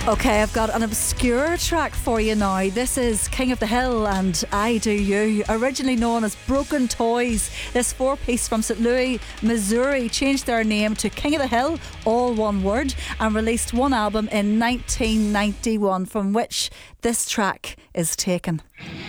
Okay, I've got an obscure track for you now. This is King of the Hill and I Do You. Originally known as Broken Toys, this four-piece from St. Louis, Missouri changed their name to King of the Hill, all one word, and released one album in 1991 from which this track is taken.